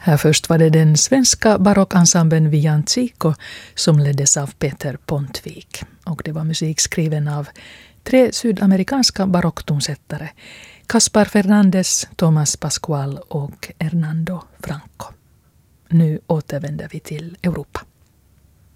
Här först var det den svenska barockensemblen Villancico som leddes av Peter Pontvik. Och det var musik skriven av 3 sydamerikanska barocktonsättare: Caspar Fernandez, Thomas Pascual och Hernando Franco. Nu återvänder vi till Europa.